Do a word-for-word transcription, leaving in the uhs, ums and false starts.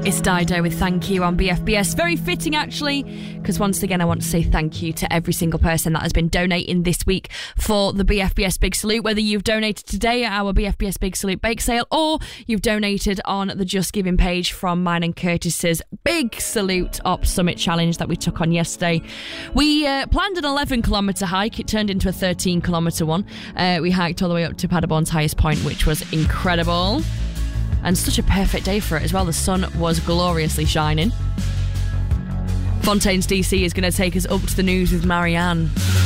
It's Dido with Thank You on B F B S. Very fitting, actually, because once again I want to say thank you to every single person that has been donating this week for the B F B S Big Salute, whether you've donated today at our B F B S Big Salute bake sale or you've donated on the Just Giving page from mine and Curtis's Big Salute Up Summit Challenge that we took on yesterday. We uh, planned an eleven kilometre hike. It turned into a thirteen kilometre one. Uh, we hiked all the way up to Paderborn's highest point, which was incredible. And such a perfect day for it as well. The sun was gloriously shining. Fontaines D C is going to take us up to the news with Marianne.